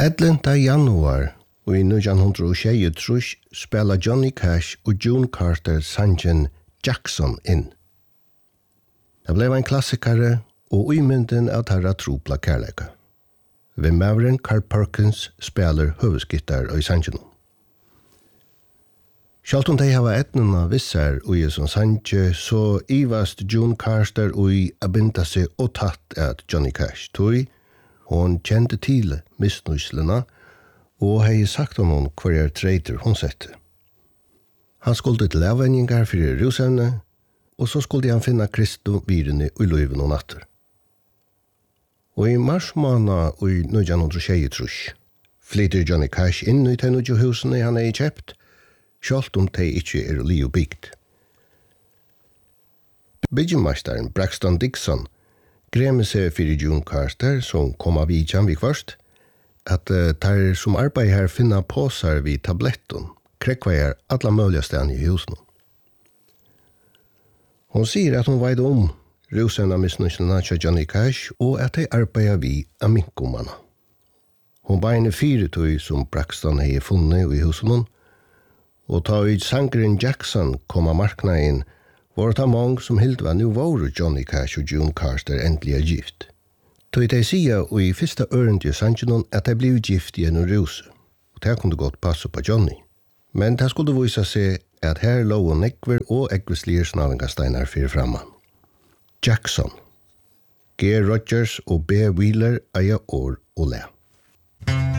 11. januar og i 1923 spela Johnny Cash og June Carter sangen Jackson inn. Det blev en klassikare og umynden av tarra tropla kærleika. Ved maveren Carl Perkins spelar høvesgittar og i sangen. Sjalt om de hava etnuna vissar og i som sanje, så ivast June Carter og i abinda seg og tatt at Johnny Cash tog. Hon kjente til misnøyslena og hei sagt om hon hver traitor hon sette. Han skulle til avvenningar for rusevne, og så skulle han finna Kristo virene i løyven og natter. Og i mars måned i 1923 flytter Johnny Cash inn i de nødjo husene han hei kjept, sjalt om de ikke liv bygd. Byggemasteren Braxton Dixon gremmer seg for June Carter, som kom av vidjan vi først, at tar som arbeid her finna påsar vid tabletten, krekveier alla mulige stedene i husen. Hon sier at hon veid om rusevna misnøyslena til Johnny Cash, og at de arbeider vi av minkomana. Hon beine 4 tøy som Braxton hei funnet i husen, og ta ut sangeren Jackson kom av markna inn, var det mange som helt var nu var Johnny Cash og June Carter endelig gift. Tog de sier og i første ørende i sangen at de ble gift i en ruse, og det kunne godt passe på Johnny. Men det skulle vise seg at her lå nekver og ekvislige snalingasteinar fyrir framman. Jackson, G. Rogers og B. Wheeler eier år og le.